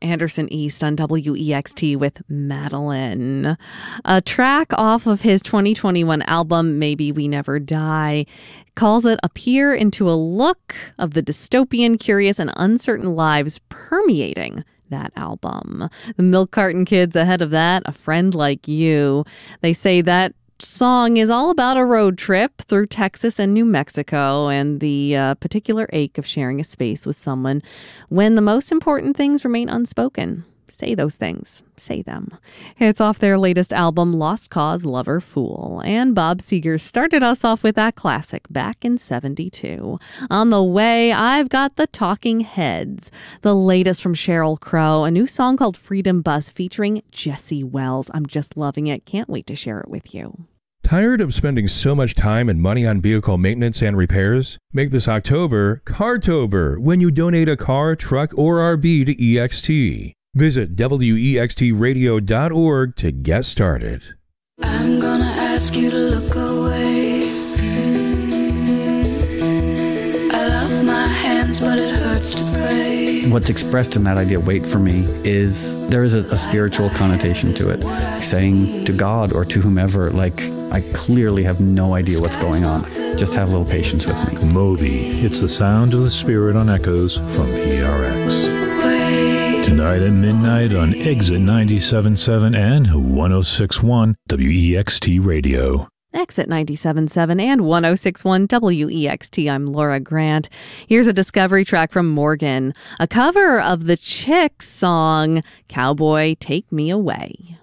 Anderson East on WEXT with Madeline. A track off of his 2021 album, Maybe We Never Die, calls it a peer into a look of the dystopian, curious, and uncertain lives permeating that album. The Milk Carton Kids ahead of that, A Friend Like You. They say that song is all about a road trip through Texas and New Mexico and the particular ache of sharing a space with someone when the most important things remain unspoken. Say those things. Say them. It's off their latest album, Lost Cause, Lover, Fool. And Bob Seger started us off with that classic back in 72. On the way, I've got the Talking Heads, the latest from Sheryl Crow, a new song called Freedom Bus featuring Jesse Wells. I'm just loving it. Can't wait to share it with you. Tired of spending so much time and money on vehicle maintenance and repairs? Make this October Cartober when you donate a car, truck, or RV to EXT. Visit WEXTradio.org to get started. I'm gonna ask you to look away. I love my hands, but it hurts to pray. What's expressed in that idea, wait for me, is there is a spiritual connotation to it. Saying to God or to whomever, like, I clearly have no idea what's going on. Just have a little patience with me. Moby, it's the sound of the spirit on Echoes from PRX. Tonight at midnight on Exit 97.7 and 106.1 WEXT Radio. Exit 97.7 and 106.1 WEXT. I'm Laura Grant. Here's a discovery track from Morgan, a cover of the Chicks song, Cowboy, Take Me Away.